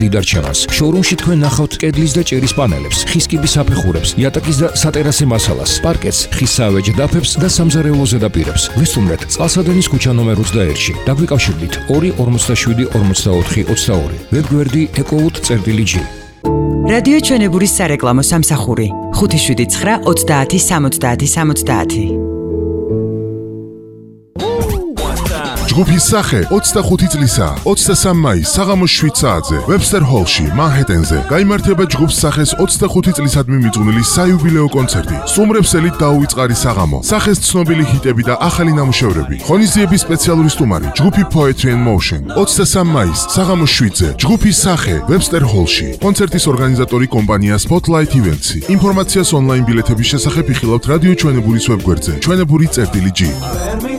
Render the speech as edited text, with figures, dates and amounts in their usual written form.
დიდარ ჩემას. შოურუმში თქვენ ნახავთ კედლის და ჭერის პანელებს, ხის კიბის საფეხურებს, იატაკის და სატერასე მასალას, პარკეტს, ხის საავეჯ დაფებს და სამზარეულო ზედაპირებს. ვესტუმრეთ წყალსადენის ქუჩა ნომერ 21-ში. დაგვიკავშირდით 2 47 44 22. ვებგვერდი ecowood.g. რადიო ჩვენებურის სარეკლამო სამსახური 579 30 70 70. ჯგუფის სახე 25 წლისა 23 მაისს საღამოს 7 საათზე ვებსტერ ჰოლში მანჰეტენზე გაიმართება ჯგუფს სახეს 25 წლისადმი მიძღვნილი საიუბილეო კონცერტი. სტუმრებსელით დაუვიწყარი საღამო, სახეს ცნობილი ჰიტები და ახალი ნამუშევრები. ღონისძიების სპეციალური სტუმარი ჯგუფი Poetry and Motion 23 მაისს საღამოს 7-ზე ჯგუფის სახე ვებსტერ ჰოლში. კონცერტის ორგანიზატორი კომპანია Spotlight Events. ინფორმაციას ონლაინ ბილეთების შესახებ იხილავთ რადიო ჩვენებურის ვებგვერდზე ჩვენებური.g.